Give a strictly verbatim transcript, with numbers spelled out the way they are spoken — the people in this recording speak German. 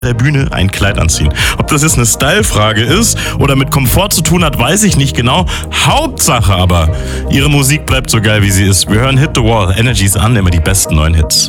der Bühne ein Kleid anziehen. Ob das jetzt eine Style-Frage ist oder mit Komfort zu tun hat, weiß ich nicht genau. Hauptsache aber, ihre Musik bleibt so geil, wie sie ist. Wir hören Hit the Wall, Energies an, immer die besten neuen Hits.